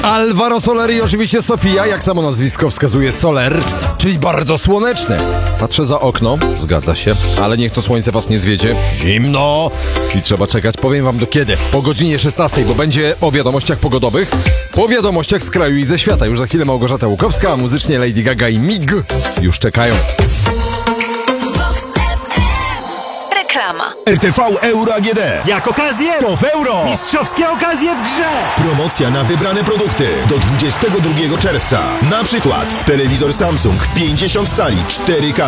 Alvaro Soler i oczywiście Sofia, jak samo nazwisko wskazuje, Soler, czyli bardzo słoneczny. Patrzę za okno, zgadza się, ale niech to słońce was nie zwiedzie. Zimno i trzeba czekać, powiem wam do kiedy. Po godzinie 16, bo będzie o wiadomościach pogodowych, po wiadomościach z kraju i ze świata. Już za chwilę Małgorzata Łukowska, a muzycznie Lady Gaga i Mig już czekają. Reklama. RTV Euro AGD. Jak okazję, to w euro. Mistrzowskie okazje w grze. Promocja na wybrane produkty do 22 czerwca. Na przykład telewizor Samsung 50 cali 4K